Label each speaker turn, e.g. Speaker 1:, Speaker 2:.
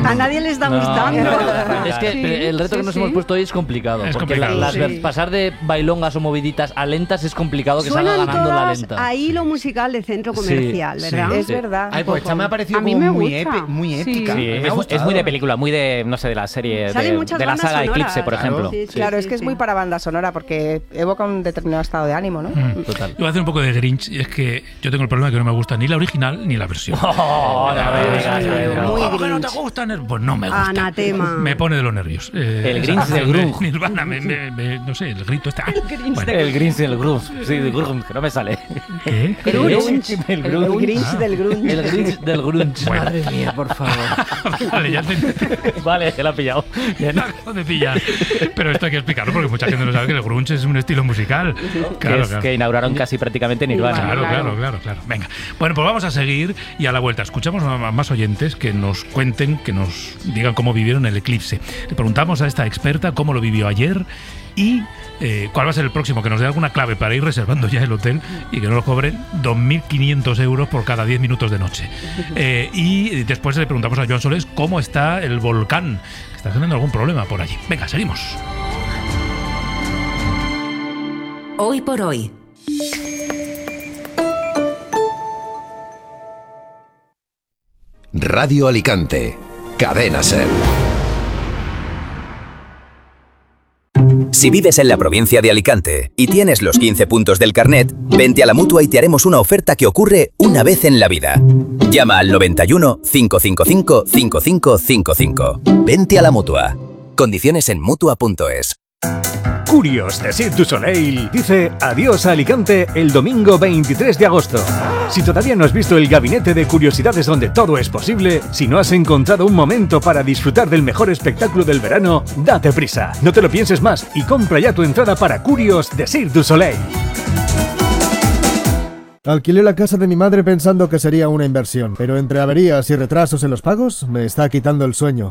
Speaker 1: A nadie le está gustando.
Speaker 2: Es que el reto que nos hemos puesto hoy es complicado. Porque pasar de bailongas o moviditas a lentas es complicado que salga ganando la lenta.
Speaker 1: Ahí lo musical de centro comercial, ¿verdad?
Speaker 3: Es verdad.
Speaker 4: Ay, pues esta me ha parecido muy épica.
Speaker 5: Sí, es muy de película, muy de, no sé, de la serie, de la saga Eclipse, por ejemplo.
Speaker 3: Claro, es que es muy para banda sonora porque evoca un determinado estado de ánimo, ¿no?
Speaker 6: Total. Yo voy a hacer un poco de Grinch y es que yo tengo el problema de que no me gusta ni la original ni la versión. ¿Que no te gustan? Pues no me gusta.
Speaker 1: Anatema.
Speaker 6: Me pone de los nervios.
Speaker 5: El Grinch del grunge.
Speaker 6: Nirvana, no sé, el grito está.
Speaker 5: El Grinch del grunge. Sí, del grunge, que no me sale.
Speaker 6: ¿Qué?
Speaker 3: El Grinch del grunge.
Speaker 2: El Grinch del grunge.
Speaker 6: Bueno.
Speaker 2: Madre mía, por favor.
Speaker 6: Vale, ya te...
Speaker 5: Vale, ya la he pillado.
Speaker 6: Lo acabo de pillar. Pero esto hay que explicarlo porque mucha gente no sabe que el grunge es un estilo musical. Claro,
Speaker 5: que inauguraron casi prácticamente Nirvana.
Speaker 6: Claro. Venga. Bueno, pues vamos a seguir y a la vuelta escuchamos a más oyentes que nos cuenten, que nos digan cómo vivieron el eclipse. Le preguntamos a esta experta cómo lo vivió ayer y cuál va a ser el próximo, que nos dé alguna clave para ir reservando ya el hotel y que no nos cobren 2.500 euros por cada 10 minutos de noche. Y después le preguntamos a Joan Soles cómo está el volcán, que está teniendo algún problema por allí. Venga, seguimos.
Speaker 7: Hoy por hoy.
Speaker 8: Radio Alicante, Cadena SER.
Speaker 9: Si vives en la provincia de Alicante y tienes los 15 puntos del carnet, vente a la Mutua y te haremos una oferta que ocurre una vez en la vida. Llama al 91 555 5555. Vente a la Mutua. Condiciones en Mutua.es.
Speaker 10: Curios de Cirque du Soleil dice adiós a Alicante el domingo 23 de agosto. Si todavía no has visto el gabinete de curiosidades donde todo es posible, si no has encontrado un momento para disfrutar del mejor espectáculo del verano, date prisa, no te lo pienses más y compra ya tu entrada para Curios de Cirque du Soleil.
Speaker 11: Alquilé la casa de mi madre pensando que sería una inversión, pero entre averías y retrasos en los pagos me está quitando el sueño.